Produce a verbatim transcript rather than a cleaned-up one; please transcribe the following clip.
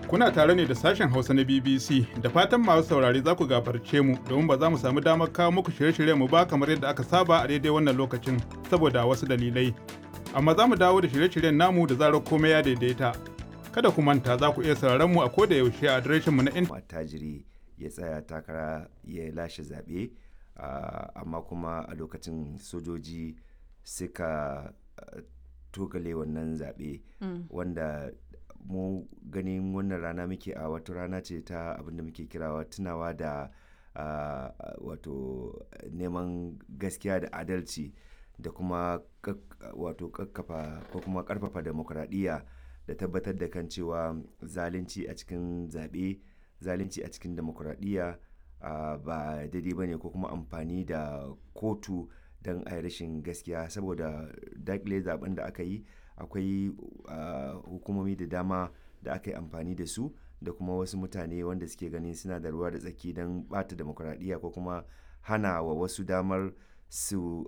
Kuna tare ne da sashen Hausa na B B C, da fatan masu saurare za ku gafarce mu domin ba za mu samu damar kawo muku shirye-shiryen mu ba kamar yadda aka saba a daidai wannan lokacin saboda wasu dalilai. Amma za mu dawo da shirye-shiryen namu da zarar komai ya daidaita. Kada ku manta za ku iya sauraron mu a koda yaushe a adireshin mu na intanet. Attajiri ya tsaya takara ya lashe zaɓe, amma kuma a lokacin sojoji suka togale wannan zaɓe wanda mu ganin wannan rana muke a wata rana ce ta abinda muke kirawa tunawa da wato neman gaskiya da adalci da kuma wato kakkafa ko kuma karfafa demokradiyya da tabbatar da kan cewa zalunci a cikin zaɓe, zalunci a cikin demokradiyya ba daidai bane, ko kuma amfani da kotu don a yi rashin gaskiya. Saboda dakile zaben da aka yi akwai hukumomi da dama da aka yi amfani da su, da kuma wasu mutane wanda suke ganin suna da ruwa da tsaki don bata demokradiyya ko kuma hana wa wasu damar su